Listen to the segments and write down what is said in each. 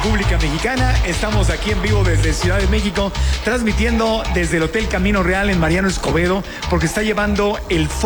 República Mexicana. Estamos aquí en vivo desde Ciudad de México, transmitiendo desde el Hotel Camino Real en Mariano Escobedo, porque está llevando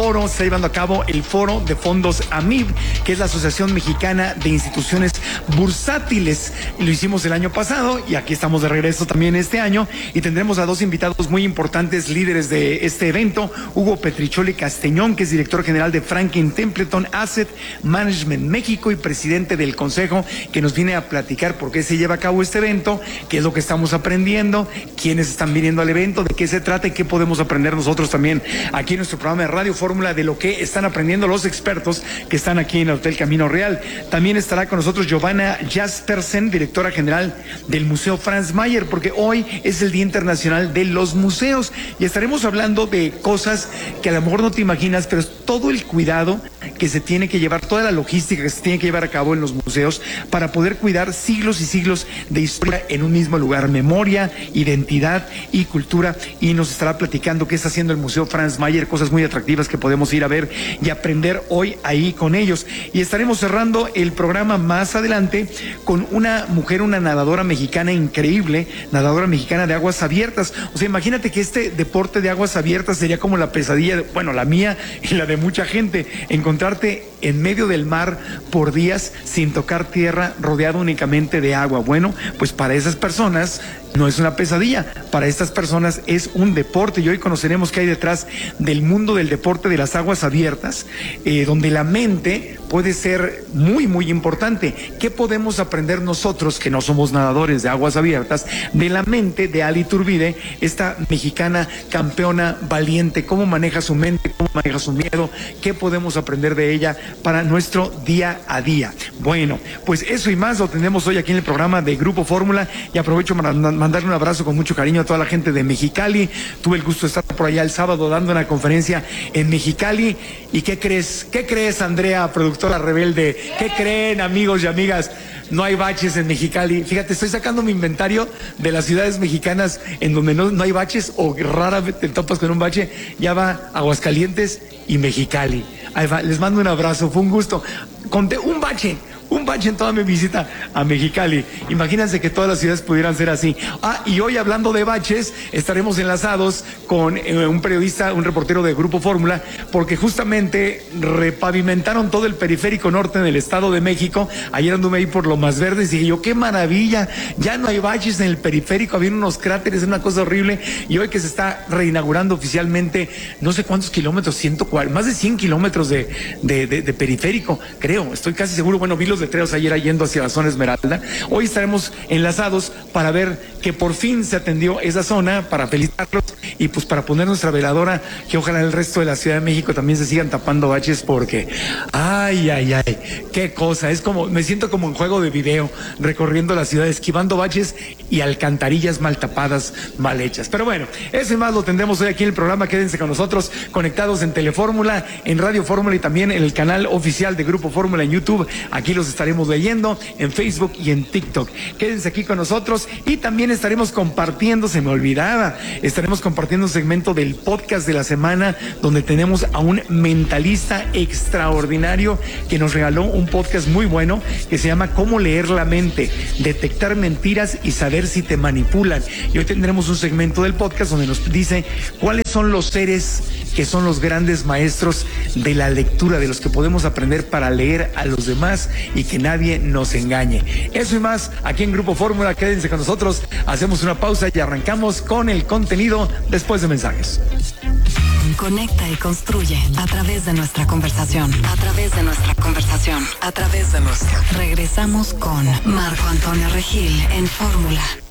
a cabo el foro de fondos AMIB, que es la Asociación Mexicana de Instituciones Bursátiles. Lo hicimos el año pasado y aquí estamos de regreso también este año, y tendremos a dos invitados muy importantes, líderes de este evento: Hugo Petricholi Castellón, que es director general de Franklin Templeton Asset Management México y presidente del consejo, que nos viene a platicar por qué se lleva a cabo este evento, qué es lo que estamos aprendiendo, quiénes están viniendo al evento, de qué se trata y qué podemos aprender nosotros también aquí en nuestro programa de Radio Fórmula de lo que están aprendiendo los expertos que están aquí en el Hotel Camino Real. También estará con nosotros Giovanna Jaspersen, directora general del Museo Franz Mayer, porque hoy es el Día Internacional de los Museos y estaremos hablando de cosas que a lo mejor no te imaginas, pero es todo el cuidado que se tiene que llevar, toda la logística que se tiene que llevar a cabo en los museos para poder cuidar siglos y siglos de historia en un mismo lugar: memoria, identidad y cultura. Y nos estará platicando qué está haciendo el Museo Franz Mayer, cosas muy atractivas que podemos ir a ver y aprender hoy ahí con ellos. Y estaremos cerrando el programa más adelante con una mujer, una nadadora mexicana increíble, nadadora mexicana de aguas abiertas. O sea, imagínate que este deporte de aguas abiertas sería como la pesadilla, bueno, la mía y la de mucha gente, encontrarte en medio del mar por días sin tocar tierra, rodeado únicamente de agua. Bueno, pues para esas personas no es una pesadilla, para estas personas es un deporte, y hoy conoceremos qué hay detrás del mundo del deporte de las aguas abiertas, donde la mente puede ser muy, muy importante. ¿Qué podemos aprender nosotros, que no somos nadadores de aguas abiertas, de la mente de Ali Iturbide, esta mexicana campeona valiente? ¿Cómo maneja su mente? ¿Cómo maneja su miedo? ¿Qué podemos aprender de ella para nuestro día a día? Bueno, pues eso y más lo tenemos hoy aquí en el programa de Grupo Fórmula, y aprovecho para mandarle un abrazo con mucho cariño a toda la gente de Mexicali. Tuve el gusto de estar por allá el sábado dando una conferencia en Mexicali. ¿Y qué crees? ¿Qué crees, Andrea, productora rebelde? ¿Qué creen, amigos y amigas? No hay baches en Mexicali. Fíjate, estoy sacando mi inventario de las ciudades mexicanas en donde no hay baches, o rara vez te topas con un bache. Ya va Aguascalientes y Mexicali. Ahí va, les mando un abrazo, fue un gusto. Conté un bache en toda mi visita a Mexicali. Imagínense que todas las ciudades pudieran ser así. Y hoy, hablando de baches, estaremos enlazados con un periodista, un reportero de Grupo Fórmula, porque justamente repavimentaron todo el periférico norte del Estado de México. Ayer anduve ahí por Lomas Verdes y dije yo, qué maravilla, ya no hay baches en el periférico, había unos cráteres, una cosa horrible. Y hoy que se está reinaugurando oficialmente, no sé cuántos kilómetros, 140, más de 100 kilómetros de periférico, creo, estoy casi seguro. Bueno, vi los letreros ayer yendo hacia la zona Esmeralda. Hoy estaremos enlazados para ver que por fin se atendió esa zona, para felicitarlos y pues para poner nuestra veladora, que ojalá el resto de la Ciudad de México también se sigan tapando baches, porque ay, qué cosa, es como, me siento como en juego de video, recorriendo la ciudad, esquivando baches y alcantarillas mal tapadas, mal hechas. Pero bueno, eso y más lo tendremos hoy aquí en el programa. Quédense con nosotros, conectados en Telefórmula, en Radio Fórmula y también en el canal oficial de Grupo Fórmula en YouTube. Aquí los estaremos leyendo en Facebook y en TikTok. Quédense aquí con nosotros, y también estaremos compartiendo, se me olvidaba, estaremos compartiendo un segmento del podcast de la semana, donde tenemos a un mentalista extraordinario que nos regaló un podcast muy bueno que se llama Cómo leer la mente, detectar mentiras y saber si te manipulan. Y hoy tendremos un segmento del podcast donde nos dice cuáles son los seres que son los grandes maestros de la lectura, de los que podemos aprender para leer a los demás y que nadie nos engañe. Eso y más aquí en Grupo Fórmula. Quédense con nosotros, hacemos una pausa y arrancamos con el contenido después de mensajes. Conecta y construye a través de nuestra conversación. A través de nuestra conversación. A través de nuestra. Regresamos con Marco Antonio Regil en Fórmula.